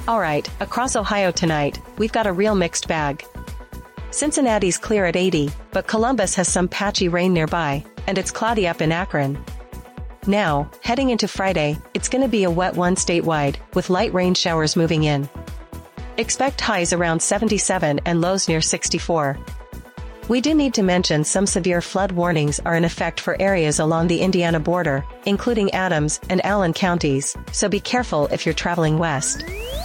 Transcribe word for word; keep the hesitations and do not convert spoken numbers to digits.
Alright, across Ohio tonight, we've got a real mixed bag. Cincinnati's clear at eighty, but Columbus has some patchy rain nearby, and it's cloudy up in Akron. Now, heading into Friday, it's gonna be a wet one statewide, with light rain showers moving in. Expect highs around seventy-seven and lows near sixty-four. We do need to mention some severe flood warnings are in effect for areas along the Indiana border, including Adams and Allen counties, so be careful if you're traveling west.